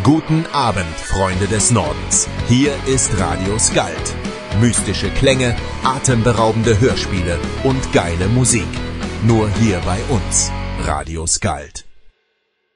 Guten Abend, Freunde des Nordens. Hier ist Radio Skald. Mystische Klänge, atemberaubende Hörspiele und geile Musik. Nur hier bei uns, Radio Skald.